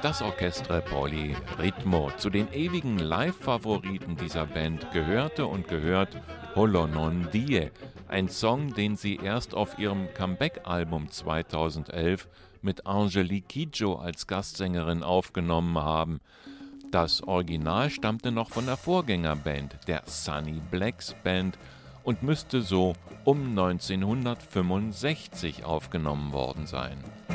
das Orchestre Polly Ritmo. Zu den ewigen Live-Favoriten dieser Band gehörte und gehört Holo Non Die, ein Song, den sie erst auf ihrem Comeback-Album 2011 mit Angelique Kidjo als Gastsängerin aufgenommen haben. Das Original stammte noch von der Vorgängerband, der Sunny Blacks Band, und müsste so um 1965 aufgenommen worden sein.